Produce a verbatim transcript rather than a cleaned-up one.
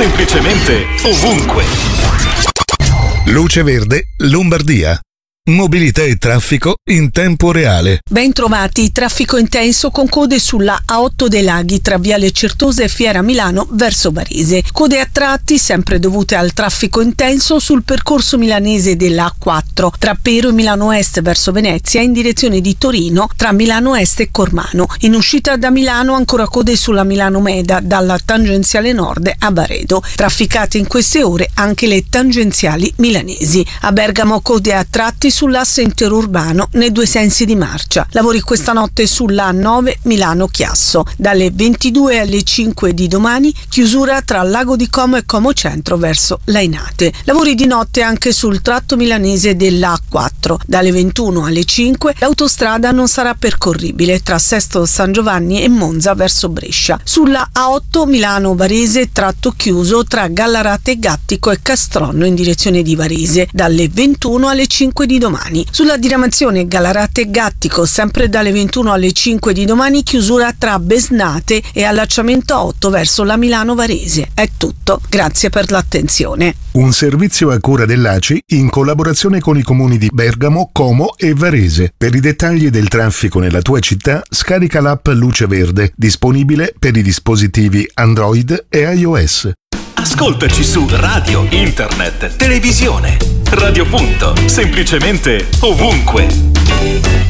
semplicemente ovunque. Luce Verde Lombardia. Mobilità e traffico in tempo reale. Ben trovati, traffico intenso con code sulla A otto dei Laghi tra Viale Certosa e Fiera Milano verso Varese. Code a tratti sempre dovute al traffico intenso sul percorso milanese della A quattro tra Pero e Milano Est verso Venezia in direzione di Torino tra Milano Est e Cormano. In uscita da Milano ancora code sulla Milano Meda dalla tangenziale nord a Varedo. Trafficate in queste ore anche le tangenziali milanesi. A Bergamo code a tratti sull'asse interurbano nei due sensi di marcia. Lavori questa notte sulla A nove Milano-Chiasso. Dalle ventidue alle cinque di domani chiusura tra Lago di Como e Como Centro verso Lainate. Lavori di notte anche sul tratto milanese della A quattro. Dalle ventuno alle cinque l'autostrada non sarà percorribile tra Sesto San Giovanni e Monza verso Brescia. Sulla A otto Milano-Varese tratto chiuso tra Gallarate Gattico e Castronno in direzione di Varese. Dalle ventuno alle cinque di domani. Sulla diramazione Gallarate Gattico sempre dalle ventuno alle cinque di domani chiusura tra Besnate e allacciamento A otto verso la Milano Varese. È tutto, grazie per l'attenzione. Un servizio a cura dell'A C I in collaborazione con i comuni di Bergamo, Como e Varese. Per i dettagli del traffico nella tua città scarica l'app Luce Verde, disponibile per i dispositivi Android e iOS. Ascoltaci su radio, internet, televisione. Radio Punto, semplicemente ovunque.